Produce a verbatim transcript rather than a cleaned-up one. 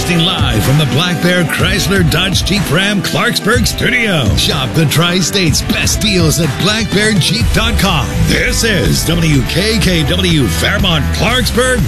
Broadcasting live from the Black Bear Chrysler Dodge Jeep Ram Clarksburg studio. Shop the Tri-State's best deals at black bear jeep dot com. This is W K K W Fairmont Clarksburg